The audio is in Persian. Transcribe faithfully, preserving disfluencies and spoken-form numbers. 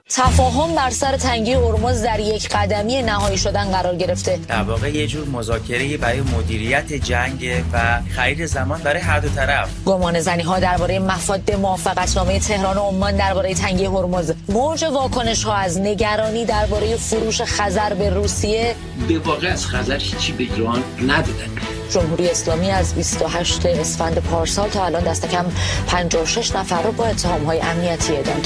تفاهم بر سر تنگی هرمز در یک قدمی نهایی شدن قرار گرفته. در واقع یه جور مذاکره برای مدیریت جنگ و خرید زمان برای هر دو طرف. گمانه‌زنی‌ها درباره مفاد موافقتنامه تهران و عمان درباره تنگی هرمز، موج واکنش‌ها از نگرانی درباره فروش خزر به روسیه. به واقع از خزر هیچی به ایران ندادن. جمهوری اسلامی از بیست و هشتم اسفند پارسال تا الان دست کم پنجاه و شش نفر رو با اتهام‌های امنیتی اعدام کرد.